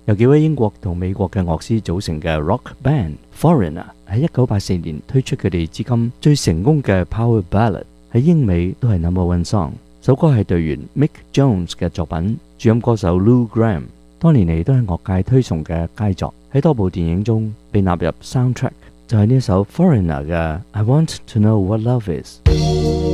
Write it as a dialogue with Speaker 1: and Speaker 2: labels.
Speaker 1: 由幾位英國同美國嘅樂師組成嘅 rock band Foreigner 喺1984年推出佢哋至今最成功嘅 power ballad， 喺英美都係 No.1 song。首歌係隊員 Mick Jones 嘅作品，主音歌手 Lou Gramm， 多年嚟都係樂界推崇嘅佳作，喺多部電影中被納入 soundtrack， 就係呢一首 Foreigner 嘅 I Want to Know What Love Is。